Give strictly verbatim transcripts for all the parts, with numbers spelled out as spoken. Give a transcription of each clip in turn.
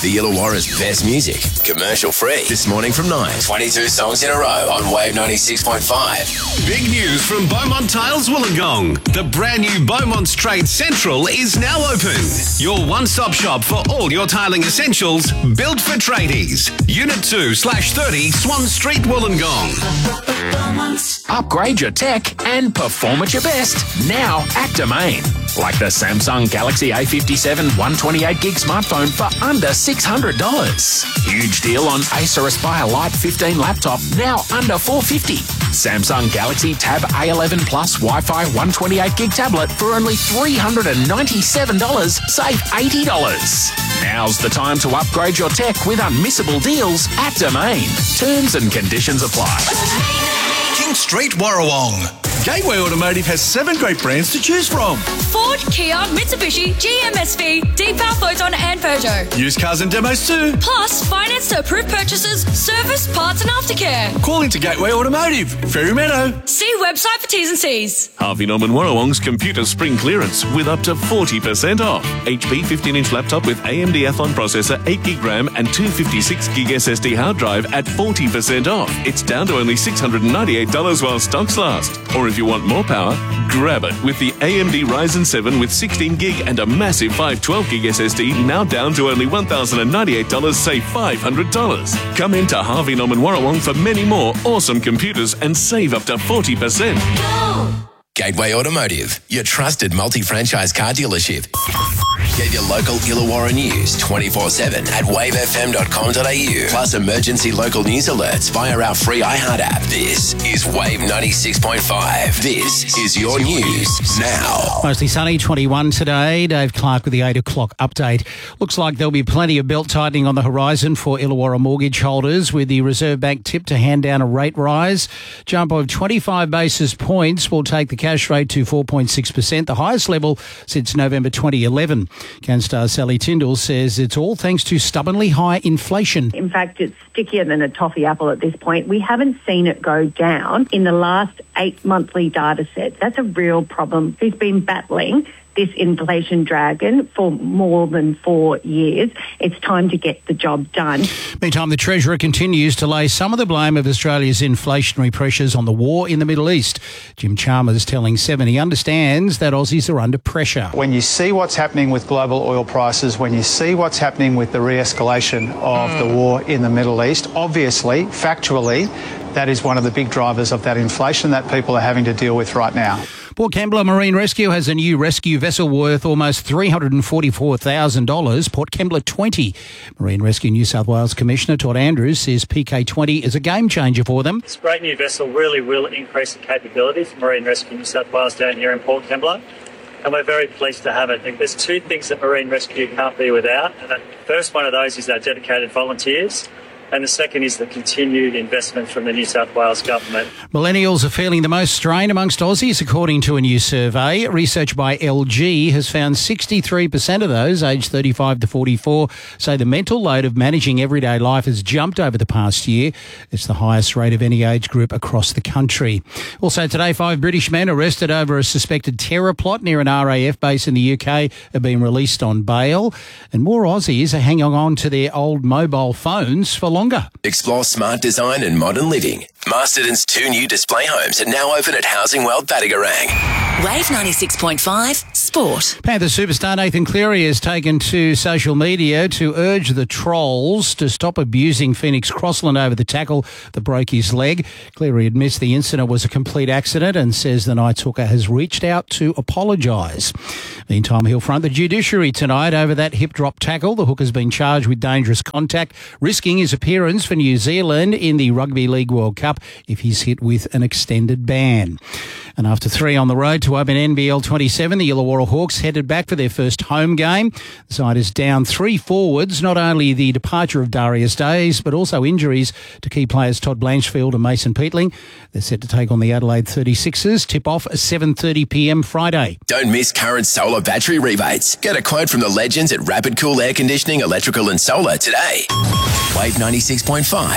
The Illawarra's best music, commercial free. This morning from nine. twenty-two songs in a row on Wave ninety-six point five. Big news from Beaumont Tiles Wollongong. The brand new Beaumont's Trade Central is now open. Your one-stop shop for all your tiling essentials, built for tradies. Unit two slash thirty Swan Street, Wollongong. Upgrade your tech and perform at your best now at Domain. Like the Samsung Galaxy A fifty-seven one twenty-eight gig smartphone for under six hundred dollars. Huge deal on Acer Aspire Lite fifteen laptop, now under four hundred fifty dollars. Samsung Galaxy Tab A eleven Plus Wi-Fi one twenty-eight gig tablet for only three hundred ninety-seven dollars, save eighty dollars. Now's the time to upgrade your tech with unmissable deals at Domain. Terms and conditions apply. King Street, Warrawong. Gateway Automotive has seven great brands to choose from. Ford, Kia, Mitsubishi, G M S V, Deepal, Photon and Peugeot. Used cars and demos too. Plus, finance to approved purchases, service, parts and aftercare. Call into Gateway Automotive, Fairy Meadow. See website for T's and C's. Harvey Norman Warrawong's computer spring clearance with up to forty percent off. H P fifteen inch laptop with A M D Athlon processor, eight gig RAM and two fifty-six gig S S D hard drive at forty percent off. It's down to only six hundred ninety-eight dollars while stocks last. Or if you want more power, grab it with the A M D Ryzen seven with sixteen gig and a massive five twelve gig S S D, now down to only one thousand ninety-eight dollars, save five hundred dollars. Come into Harvey Norman Warrawong for many more awesome computers and save up to forty percent. Go! Gateway Automotive, your trusted multi-franchise car dealership. Get your local Illawarra news twenty-four seven at wave f m dot com dot a u. Plus emergency local news alerts via our free iHeart app. This is Wave ninety-six point five. This is your news now. Mostly sunny, twenty-one today. Dave Clark with the eight o'clock update. Looks like there'll be plenty of belt tightening on the horizon for Illawarra mortgage holders, with the Reserve Bank tip to hand down a rate rise. Jump of twenty-five basis points will take the cash rate to four point six percent, the highest level since November twenty eleven. CanStar Sally Tyndall says it's all thanks to stubbornly high inflation. In fact, it's stickier than a toffee apple at this point. We haven't seen it go down in the last eight monthly data sets. That's a real problem. He's been battling this inflation dragon for more than four years. It's time to get the job done. Meantime, the Treasurer continues to lay some of the blame of Australia's inflationary pressures on the war in the Middle East. Jim Chalmers telling Seven he understands that Aussies are under pressure. When you see what's happening with global oil prices, when you see what's happening with the re-escalation of mm. the war in the Middle East, obviously, factually, that is one of the big drivers of that inflation that people are having to deal with right now. Port Kembla Marine Rescue has a new rescue vessel worth almost three hundred forty-four thousand dollars. Port Kembla twenty. Marine Rescue New South Wales Commissioner Todd Andrews says P K twenty is a game changer for them. This great new vessel really will increase the capability for Marine Rescue New South Wales down here in Port Kembla, and we're very pleased to have it. There's two things that Marine Rescue can't be without, and the first one of those is our dedicated volunteers. And the second is the continued investment from the New South Wales government. Millennials are feeling the most strain amongst Aussies, according to a new survey. Research by L G has found sixty-three percent of those aged thirty-five to forty-four say the mental load of managing everyday life has jumped over the past year. It's the highest rate of any age group across the country. Also today, five British men arrested over a suspected terror plot near an R A F base in the U K have been released on bail. And more Aussies are hanging on to their old mobile phones for long. Longer. Explore smart design and modern living. Masterton's two new display homes are now open at Housing World Battigarang. Wave ninety-six point five Sport. Panther superstar Nathan Cleary has taken to social media to urge the trolls to stop abusing Phoenix Crossland over the tackle that broke his leg. Cleary admits the incident was a complete accident and says the Knights hooker has reached out to apologise. Meantime, he'll front the judiciary tonight over that hip drop tackle. The hooker's been charged with dangerous contact, risking his appearance for New Zealand in the Rugby League World Cup if he's hit with an extended ban. And after three on the road to open N B L twenty-seven, the Illawarra Hawks headed back for their first home game. The side is down three forwards, not only the departure of Darius Days, but also injuries to key players Todd Blanchfield and Mason Peatling. They're set to take on the Adelaide thirty-sixers. Tip-off at seven thirty p m Friday. Don't miss current solar battery rebates. Get a quote from the legends at Rapid Cool Air Conditioning, Electrical and Solar today. Wave ninety-six point five.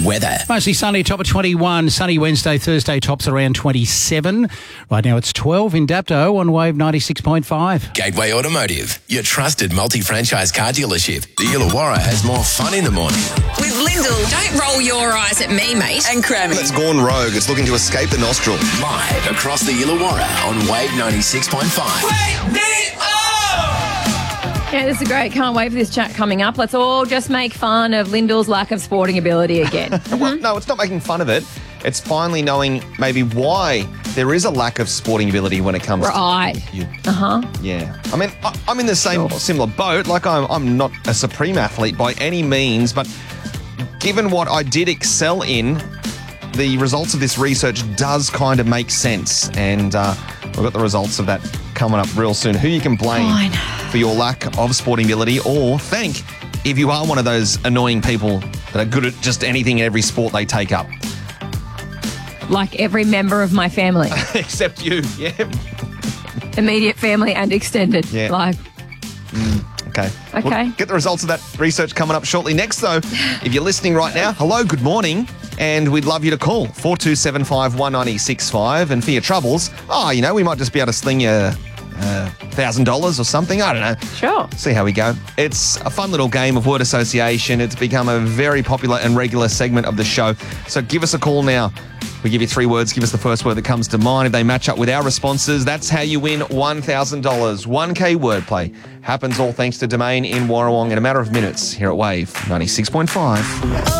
Weather. Mostly sunny, top of twenty-one. Sunny Wednesday, Thursday, tops around twenty-seven. Right now it's twelve in Dapto on Wave ninety-six point five. Gateway Automotive, your trusted multi-franchise car dealership. The Illawarra has more fun in the morning. With Lyndall, don't roll your eyes at me, mate. And Crammy. It's gone rogue. It's looking to escape the nostril. Live across the Illawarra on Wave ninety-six point five. Wake me up! Yeah, this is great. Can't wait for this chat coming up. Let's all just make fun of Lyndall's lack of sporting ability again. Well, no, it's not making fun of it. It's finally knowing maybe why there is a lack of sporting ability when it comes right. to you. Uh-huh. Yeah. I mean, I, I'm in the same sure. similar boat. Like, I'm, I'm not a supreme athlete by any means, but given what I did excel in, the results of this research does kind of make sense. And uh, we've got the results of that coming up real soon. Who you can blame Fine. for your lack of sporting ability, or thank if you are one of those annoying people that are good at just anything in every sport they take up. Like every member of my family. Except you, yeah. Immediate family and extended. Yeah. Like. Mm, okay. Okay. We'll get the results of that research coming up shortly. Next, though, if you're listening right now, hello, good morning, and we'd love you to call four two seven five, one nine six five. And for your troubles, oh, you know, we might just be able to sling you uh, one thousand dollars or something. I don't know. Sure. See how we go. It's a fun little game of word association. It's become a very popular and regular segment of the show. So give us a call now. We give you three words. Give us the first word that comes to mind. If they match up with our responses, that's how you win one thousand dollars. one K wordplay. Happens all thanks to Domain in Warrawong in a matter of minutes here at Wave ninety-six point five.